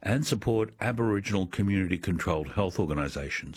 and support Aboriginal community-controlled health organisations.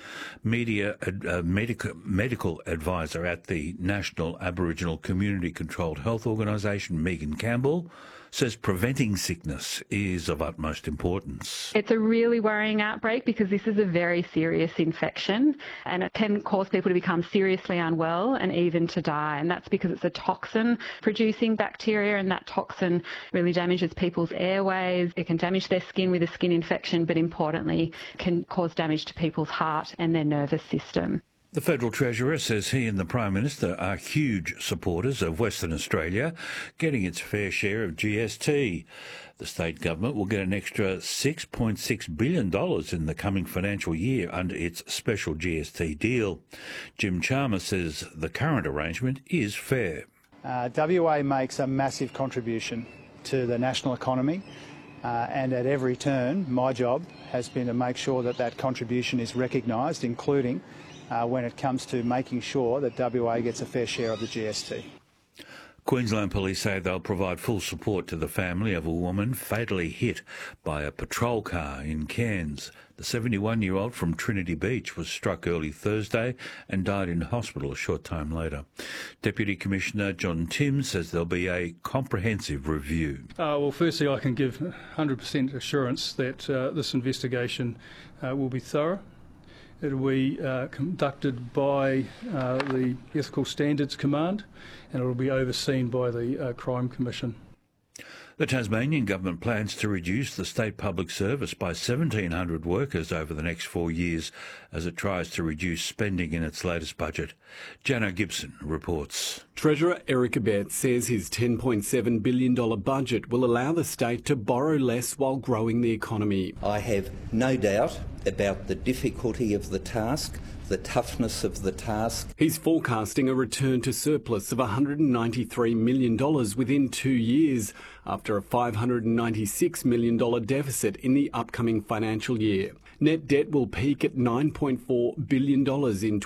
Medical advisor at the National Aboriginal Community-Controlled Health Organisation, Megan Campbell, says preventing sickness is of utmost importance. It's a really worrying outbreak because this is a very serious infection and it can cause people to become seriously unwell and even to die. And that's because it's a toxin-producing bacteria, and that toxin really damages people's airways. It can damage their skin with a skin infection, but importantly, can cause damage to people's heart and their nervous system. The Federal Treasurer says he and the Prime Minister are huge supporters of Western Australia getting its fair share of GST. The state government will get an extra $6.6 billion in the coming financial year under its special GST deal. Jim Chalmers says the current arrangement is fair. WA makes a massive contribution to the national economy. And at every turn, my job has been to make sure that that contribution is recognised, including when it comes to making sure that WA gets a fair share of the GST. Queensland Police say they'll provide full support to the family of a woman fatally hit by a patrol car in Cairns. The 71-year-old from Trinity Beach was struck early Thursday and died in hospital a short time later. Deputy Commissioner John Timms says there'll be a comprehensive review. Well, firstly, I can give 100% assurance that this investigation will be thorough. It will be conducted by the Ethical Standards Command, and it will be overseen by the Crime Commission. The Tasmanian Government plans to reduce the state public service by 1,700 workers over the next 4 years as it tries to reduce spending in its latest budget. Jano Gibson reports. Treasurer Eric Abetz says his $10.7 billion budget will allow the state to borrow less while growing the economy. I have no doubt about the difficulty of the task, the toughness of the task. He's forecasting a return to surplus of $193 million within 2 years, after a $596 million deficit in the upcoming financial year. Net debt will peak at $9.4 billion in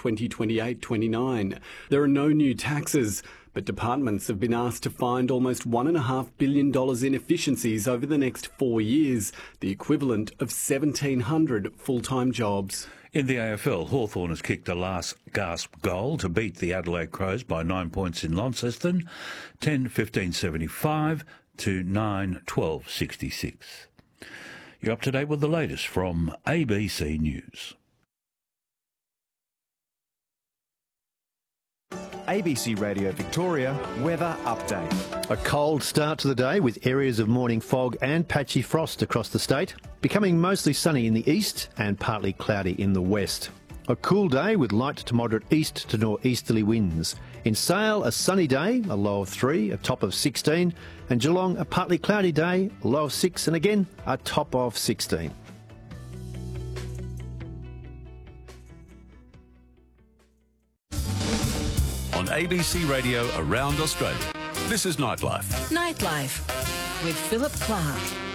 2028-29. There are no new taxes, but departments have been asked to find almost $1.5 billion in efficiencies over the next 4 years, the equivalent of 1,700 full-time jobs. In the AFL, Hawthorn has kicked a last-gasp goal to beat the Adelaide Crows by 9 points in Launceston, 10-15-75 to 9-12-66. You're up to date with the latest from ABC News. ABC Radio Victoria weather update. A cold start to the day with areas of morning fog and patchy frost across the state, becoming mostly sunny in the east and partly cloudy in the west. A cool day with light to moderate east to northeasterly winds. In Sale, a sunny day, a low of 3, a top of 16, and Geelong, a partly cloudy day, a low of 6, and again, a top of 16. On ABC Radio around Australia, this is Nightlife. Nightlife with Philip Clark.